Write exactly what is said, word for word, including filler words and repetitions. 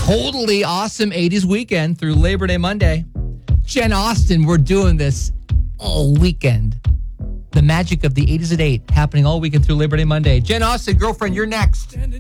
totally awesome eighties weekend through Labor Day Monday. Jen Austen, we're doing this all weekend. The magic of the eighties at eight happening all weekend through Labor Day Monday. Jen Austen, girlfriend, you're next.